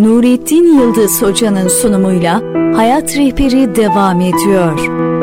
Nurettin Yıldız Hoca'nın sunumuyla Hayat Rehberi devam ediyor.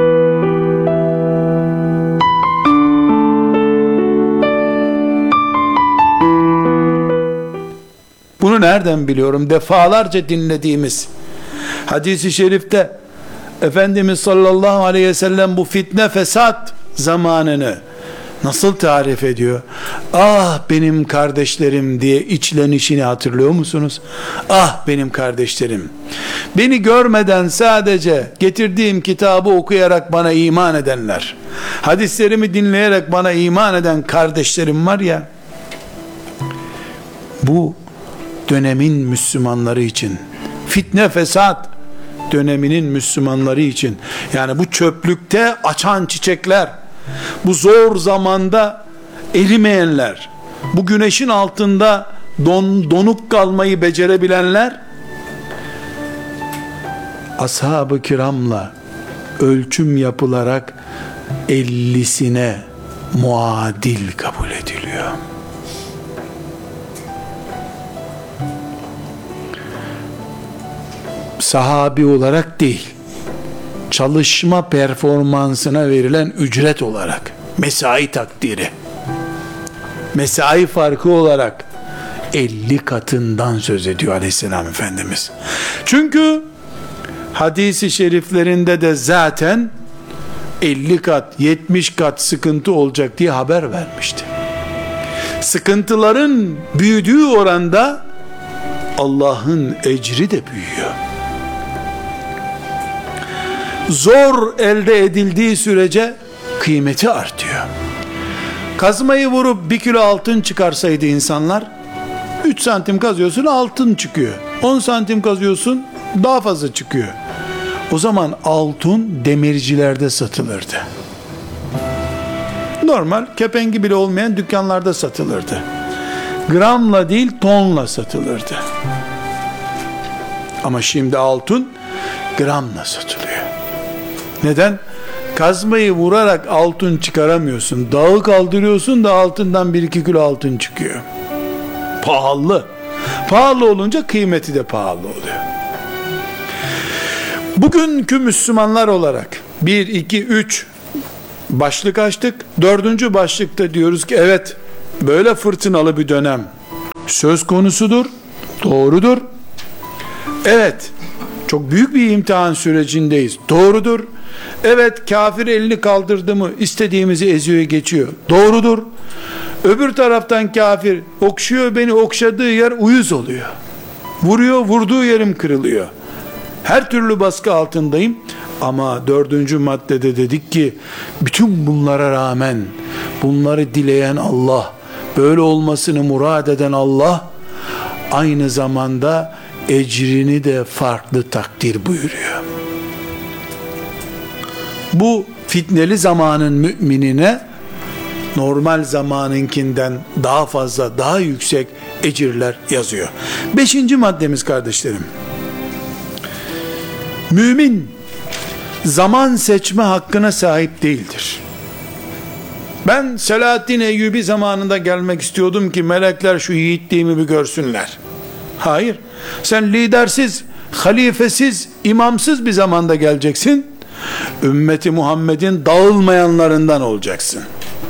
Bunu nereden biliyorum? Defalarca dinlediğimiz hadis-i şerifte Efendimiz sallallahu aleyhi ve sellem bu fitne fesat zamanını nasıl tarif ediyor? Ah benim kardeşlerim diye içlenişini hatırlıyor musunuz? Ah benim kardeşlerim. Beni görmeden sadece getirdiğim kitabı okuyarak bana iman edenler, hadislerimi dinleyerek bana iman eden kardeşlerim var ya, bu dönemin Müslümanları için, fitne fesat döneminin Müslümanları için, yani bu çöplükte açan çiçekler, bu zor zamanda erimeyenler, bu güneşin altında donuk kalmayı becerebilenler, ashab-ı kiramla ölçüm yapılarak 50'sine muadil kabul ediliyor. Sahabi olarak değil, çalışma performansına verilen ücret olarak, mesai takdiri, mesai farkı olarak 50 katından söz ediyor aleyhisselam Efendimiz. Çünkü hadisi şeriflerinde de zaten 50 kat, 70 kat sıkıntı olacak diye haber vermişti. Sıkıntıların büyüdüğü oranda Allah'ın ecri de büyüyor. Zor elde edildiği sürece kıymeti artıyor. Kazmayı vurup 1 kilo altın çıkarsaydı insanlar, 3 santim kazıyorsun altın çıkıyor. 10 santim kazıyorsun daha fazla çıkıyor. O zaman altın demircilerde satılırdı. Normal kepengi bile olmayan dükkanlarda satılırdı. Gramla değil tonla satılırdı. Ama şimdi altın gramla satılıyor. Neden? Kazmayı vurarak altın çıkaramıyorsun. Dağı kaldırıyorsun da altından 1-2 kilo altın çıkıyor. Pahalı. Pahalı olunca kıymeti de pahalı oluyor. Bugünkü Müslümanlar olarak 1, 2, 3 başlık açtık. 4. başlıkta diyoruz ki evet, böyle fırtınalı bir dönem söz konusudur. Doğrudur. Evet, çok büyük bir imtihan sürecindeyiz. Doğrudur. Evet, kafir elini kaldırdı mı istediğimizi eziyor geçiyor. Doğrudur. Öbür taraftan kafir okşuyor beni, okşadığı yer uyuz oluyor. Vuruyor, vurduğu yerim kırılıyor. Her türlü baskı altındayım. Ama 4. maddede dedik ki bütün bunlara rağmen bunları dileyen Allah, böyle olmasını murad eden Allah aynı zamanda ecrini de farklı takdir buyuruyor. Bu fitneli zamanın müminine normal zamanınkinden daha fazla, daha yüksek ecirler yazıyor. 5. maddemiz kardeşlerim, mümin zaman seçme hakkına sahip değildir. Ben Selahaddin Eyyubi zamanında gelmek istiyordum ki melekler şu yiğitliğimi bir görsünler. Hayır, sen lidersiz, halifesiz, imamsız bir zamanda geleceksin. Ümmeti Muhammed'in dağılmayanlarından olacaksın.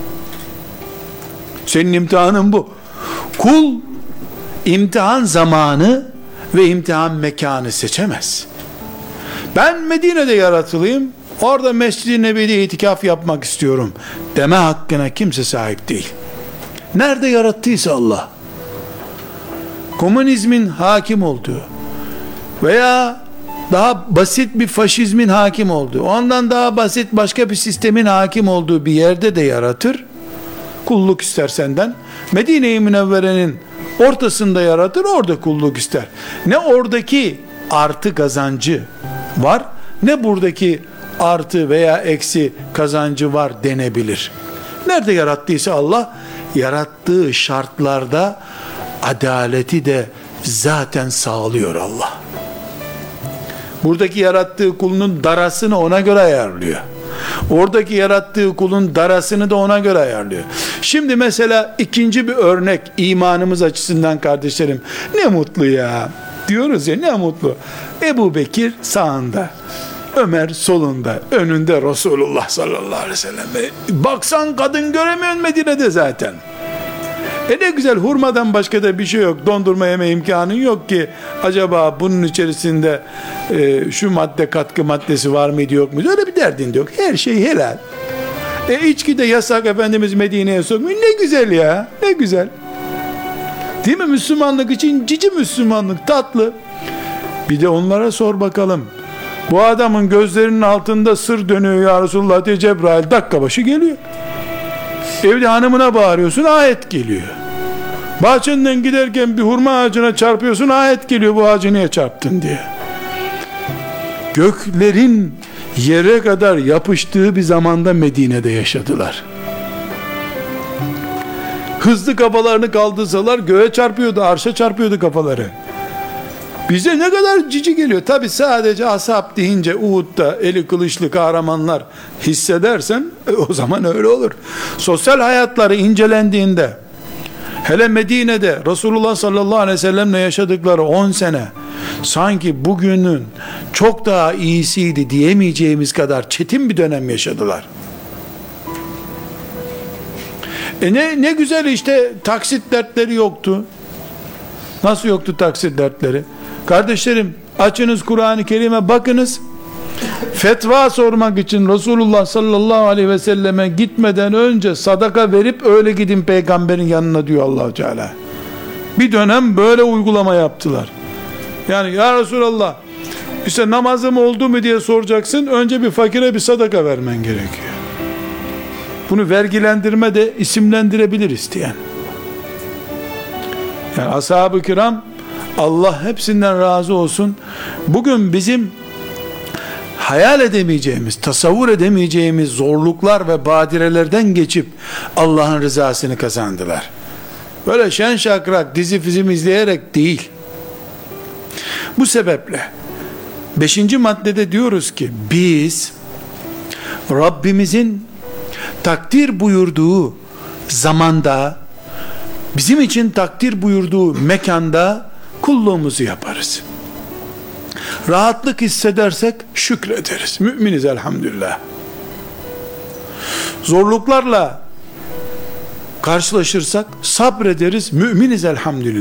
Senin imtihanın bu. Kul imtihan zamanı ve imtihan mekanı seçemez. Ben Medine'de yaratılayım, orada Mescid-i Nebi'de itikaf yapmak istiyorum deme hakkına kimse sahip değil. Nerede yarattıysa Allah, komünizmin hakim olduğu veya daha basit bir faşizmin hakim olduğu, ondan daha basit başka bir sistemin hakim olduğu bir yerde de yaratır. Kulluk ister senden. Medine-i Münevvere'nin ortasında yaratır, orada kulluk ister. Ne oradaki artı kazancı var, ne buradaki artı veya eksi kazancı var denebilir. Nerede yarattıysa Allah, yarattığı şartlarda adaleti de zaten sağlıyor Allah. Buradaki yarattığı kulunun darasını ona göre ayarlıyor. Oradaki yarattığı kulun darasını da ona göre ayarlıyor. Şimdi mesela ikinci bir örnek imanımız açısından kardeşlerim. Ne mutlu ya. Diyoruz ya, ne mutlu. Ebu Bekir sağında, Ömer solunda, önünde Resulullah sallallahu aleyhi ve sellem. Baksan kadın göremiyorsun Medine'de zaten. Ne güzel, hurmadan başka da bir şey yok. Dondurma yeme imkanın yok ki acaba bunun içerisinde şu madde, katkı maddesi var mıydı yok muydu? Öyle bir derdin de yok. Her şey helal. İçki de yasak, Efendimiz Medine'ye sokmuyor. Ne güzel ya, ne güzel. Değil mi? Müslümanlık için cici Müslümanlık, tatlı. Bir de onlara sor bakalım. Bu adamın gözlerinin altında sır dönüyor ya Resulullah diye Cebrail dakika başı geliyor. Evde hanımına bağırıyorsun, ayet geliyor. Bahçenden giderken bir hurma ağacına çarpıyorsun, ayet geliyor, bu ağacı niye çarptın diye. Göklerin yere kadar yapıştığı bir zamanda Medine'de yaşadılar. Hızlı kafalarını kaldırsalar göğe çarpıyordu, arşa çarpıyordu kafaları. Bize ne kadar cici geliyor. Tabi sadece ashab deyince Uhud'da eli kılıçlı kahramanlar hissedersen o zaman öyle olur. Sosyal hayatları incelendiğinde, hele Medine'de Resulullah sallallahu aleyhi ve sellemle yaşadıkları 10 sene sanki bugünün çok daha iyisiydi diyemeyeceğimiz kadar çetin bir dönem yaşadılar. Ne güzel işte, taksit dertleri yoktu. Nasıl yoktu taksit dertleri? Kardeşlerim, açınız Kur'an-ı Kerim'e bakınız. Fetva sormak için Resulullah sallallahu aleyhi ve selleme gitmeden önce sadaka verip öyle gidin peygamberin yanına diyor Allah Teala. Bir dönem böyle uygulama yaptılar. Yani ya Resulallah, işte namazım oldu mu diye soracaksın, önce bir fakire bir sadaka vermen gerekiyor. Bunu vergilendirme de isimlendirebilir isteyen. Yani ashab-ı kiram, Allah hepsinden razı olsun, bugün bizim hayal edemeyeceğimiz, tasavvur edemeyeceğimiz zorluklar ve badirelerden geçip Allah'ın rızasını kazandılar. Böyle şen şakrak dizi film izleyerek değil. Bu sebeple 5. maddede diyoruz ki biz Rabbimizin takdir buyurduğu zamanda, bizim için takdir buyurduğu mekanda kulluğumuzu yaparız. Rahatlık hissedersek şükrederiz. Müminiz elhamdülillah. Zorluklarla karşılaşırsak sabrederiz. Müminiz elhamdülillah.